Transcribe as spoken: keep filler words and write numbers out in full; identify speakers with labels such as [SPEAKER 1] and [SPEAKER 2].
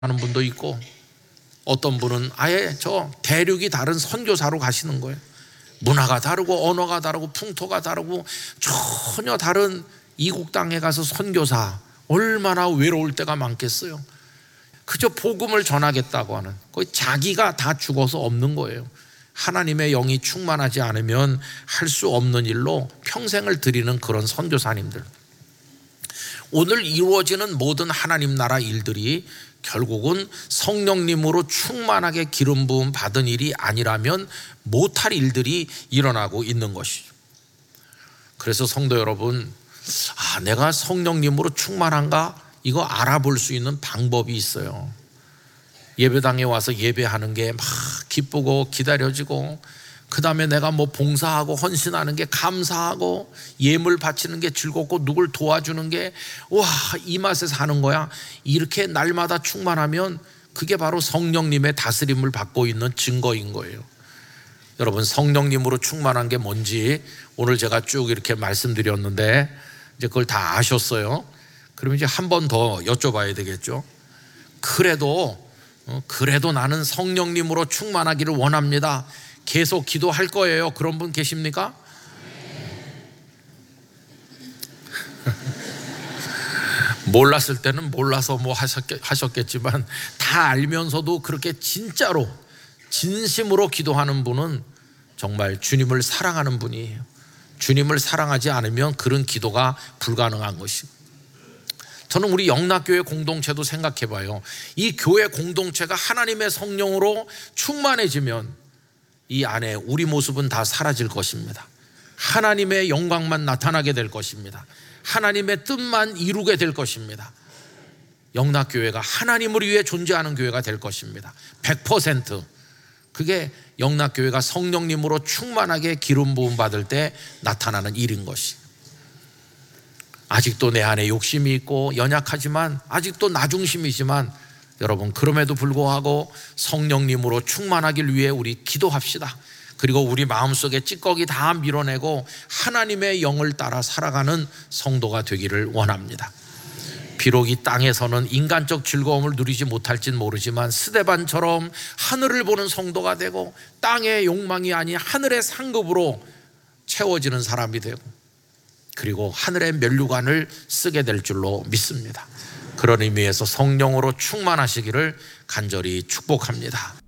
[SPEAKER 1] 하는 분도 있고, 어떤 분은 아예 저 대륙이 다른 선교사로 가시는 거예요. 문화가 다르고 언어가 다르고 풍토가 다르고 전혀 다른 이국 땅에 가서 선교사, 얼마나 외로울 때가 많겠어요. 그저 복음을 전하겠다고 하는, 거의 자기가 다 죽어서 없는 거예요. 하나님의 영이 충만하지 않으면 할 수 없는 일로 평생을 드리는 그런 선교사님들. 오늘 이루어지는 모든 하나님 나라 일들이 결국은 성령님으로 충만하게 기름 부음 받은 일이 아니라면 못할 일들이 일어나고 있는 것이죠. 그래서 성도 여러분, 아, 내가 성령님으로 충만한가? 이거 알아볼 수 있는 방법이 있어요. 예배당에 와서 예배하는 게 막 기쁘고 기다려지고, 그 다음에 내가 뭐 봉사하고 헌신하는 게 감사하고, 예물 바치는 게 즐겁고, 누굴 도와주는 게 와, 이 맛에 사는 거야. 이렇게 날마다 충만하면 그게 바로 성령님의 다스림을 받고 있는 증거인 거예요. 여러분, 성령님으로 충만한 게 뭔지 오늘 제가 쭉 이렇게 말씀드렸는데 이제 그걸 다 아셨어요. 그럼 이제 한 번 더 여쭤봐야 되겠죠. 그래도 그래도 나는 성령님으로 충만하기를 원합니다. 계속 기도할 거예요. 그런 분 계십니까? 몰랐을 때는 몰라서 뭐 하셨겠지만, 다 알면서도 그렇게 진짜로 진심으로 기도하는 분은 정말 주님을 사랑하는 분이에요. 주님을 사랑하지 않으면 그런 기도가 불가능한 것이고, 저는 우리 영락교회 공동체도 생각해 봐요. 이 교회 공동체가 하나님의 성령으로 충만해지면 이 안에 우리 모습은 다 사라질 것입니다. 하나님의 영광만 나타나게 될 것입니다. 하나님의 뜻만 이루게 될 것입니다. 영락교회가 하나님을 위해 존재하는 교회가 될 것입니다. 백 퍼센트. 그게 영락교회가 성령님으로 충만하게 기름 부음 받을 때 나타나는 일인 것이. 아직도 내 안에 욕심이 있고 연약하지만, 아직도 나 중심이지만, 여러분, 그럼에도 불구하고 성령님으로 충만하길 위해 우리 기도합시다. 그리고 우리 마음속에 찌꺼기 다 밀어내고 하나님의 영을 따라 살아가는 성도가 되기를 원합니다. 비록 이 땅에서는 인간적 즐거움을 누리지 못할진 모르지만, 스데반처럼 하늘을 보는 성도가 되고 땅의 욕망이 아닌 하늘의 상급으로 채워지는 사람이 되고, 그리고 하늘의 면류관을 쓰게 될 줄로 믿습니다. 그런 의미에서 성령으로 충만하시기를 간절히 축복합니다.